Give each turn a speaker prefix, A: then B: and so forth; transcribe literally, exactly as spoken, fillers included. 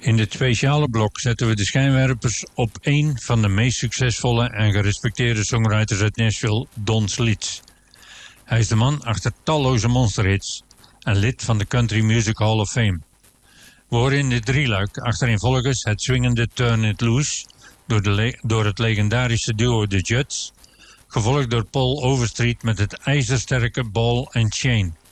A: In dit speciale blok zetten we de schijnwerpers op één van de meest succesvolle en gerespecteerde songwriters uit Nashville, Don Schlitz. Hij is de man achter talloze monsterhits en lid van de Country Music Hall of Fame. We horen in dit drieluik achtereenvolgens het swingende Turn It Loose door, de le- door het legendarische duo The Judds, gevolgd door Paul Overstreet met het ijzersterke Ball and Chain.